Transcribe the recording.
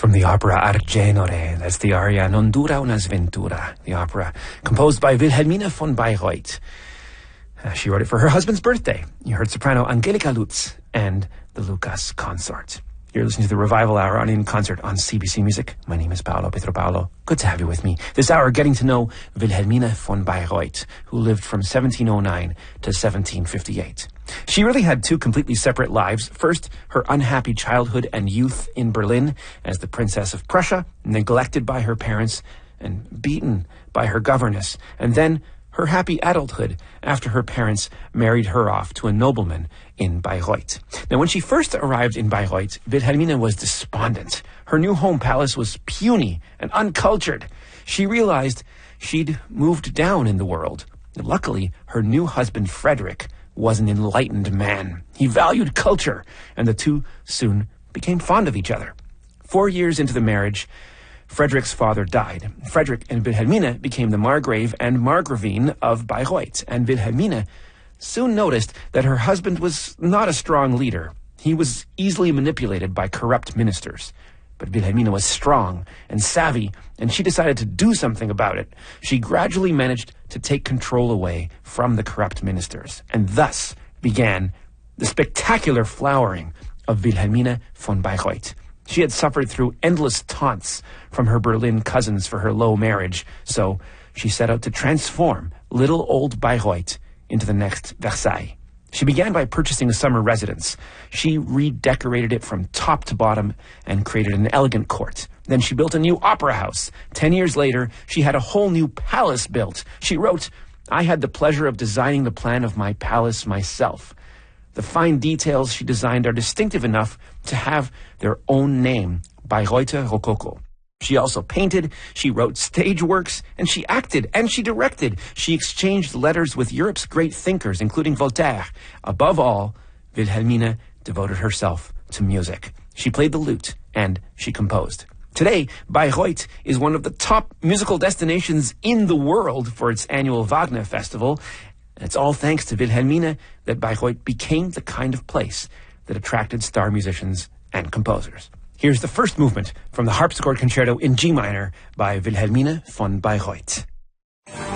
From the opera Argenore, that's the aria Non dura una sventura, the opera composed by Wilhelmina von Bayreuth. She wrote it for her husband's birthday. You heard soprano Angelika Lutz and the Lucas Consort. You're listening to the Revival Hour on In Concert on CBC Music. My name is Paolo Pietro-Paolo. Good to have you with me. This hour, getting to know Wilhelmina von Bayreuth, who lived from 1709 to 1758. She really had two completely separate lives. First, her unhappy childhood and youth in Berlin as the Princess of Prussia, neglected by her parents and beaten by her governess. And then her happy adulthood after her parents married her off to a nobleman in Bayreuth. Now, when she first arrived in Bayreuth, Wilhelmina was despondent. Her new home palace was puny and uncultured. She realized she'd moved down in the world. Luckily, her new husband, Frederick, was an enlightened man. He valued culture, and the two soon became fond of each other. 4 years into the marriage, Frederick's father died. Frederick and Wilhelmina became the Margrave and Margravine of Bayreuth, and Wilhelmina soon noticed that her husband was not a strong leader. He was easily manipulated by corrupt ministers. But Wilhelmina was strong and savvy, and she decided to do something about it. She gradually managed to take control away from the corrupt ministers, and thus began the spectacular flowering of Wilhelmina von Bayreuth. She had suffered through endless taunts from her Berlin cousins for her low marriage, so she set out to transform little old Bayreuth into the next Versailles. She began by purchasing a summer residence. She redecorated it from top to bottom and created an elegant court. Then she built a new opera house. 10 years later, she had a whole new palace built. She wrote, "I had the pleasure of designing the plan of my palace myself." The fine details she designed are distinctive enough to have their own name, Bayreuther Rococo. She also painted, she wrote stage works, and she acted, and she directed. She exchanged letters with Europe's great thinkers, including Voltaire. Above all, Wilhelmina devoted herself to music. She played the lute, and she composed. Today, Bayreuth is one of the top musical destinations in the world for its annual Wagner Festival. And it's all thanks to Wilhelmina that Bayreuth became the kind of place that attracted star musicians and composers. Here's the first movement from the Harpsichord Concerto in G minor by Wilhelmina von Bayreuth.